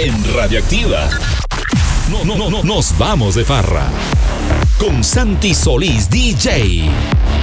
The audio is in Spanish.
en Radioactiva. No, nos vamos de farra con Santi Solís DJ.